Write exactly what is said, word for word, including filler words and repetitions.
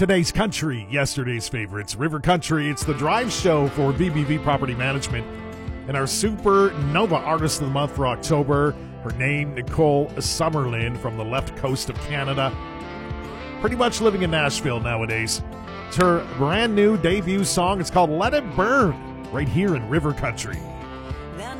Today's country, yesterday's favorites. River Country, it's the drive show for B B V Property Management. And our Supernova Artist of the Month for October, her name, Nicole Summerlin from the left coast of Canada. Pretty much living in Nashville nowadays. It's her brand new debut song. It's called Let It Burn, right here in River Country.